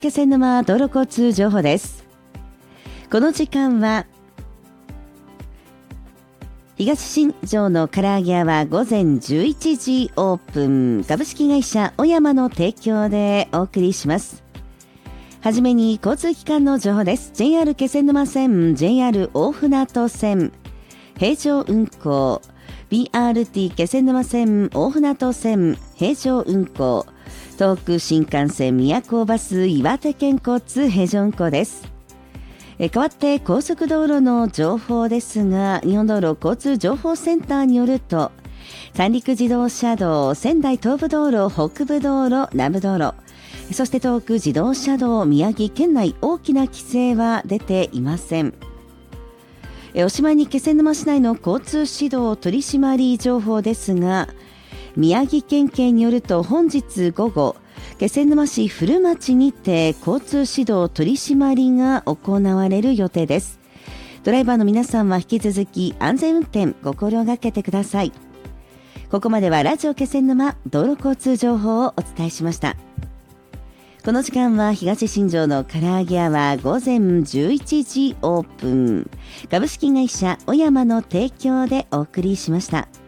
気仙沼道路交通情報です。この時間は東新庄の唐揚げ屋は午前11時オープン、株式会社小山の提供でお送りします。はじめに交通機関の情報です。 JR 気仙沼線、 JR 大船渡線平常運行、 BRT 気仙沼線、大船渡線平常運行、東北新幹線、宮古バス、岩手県交通平常運行です。変わって高速道路の情報ですが、日本道路交通情報センターによると、三陸自動車道、仙台東部道路、北部道路、南部道路、そして東北自動車道、宮城県内大きな規制は出ていません。おしまいに気仙沼市内の交通指導取締情報ですが、宮城県警によると本日午後、気仙沼市古町にて交通指導取締りが行われる予定です。ドライバーの皆さんは引き続き安全運転ご心がけてください。ここまではラジオ気仙沼道路交通情報をお伝えしました。この時間は東新庄の唐揚げ屋は午前11時オープン、株式会社小山の提供でお送りしました。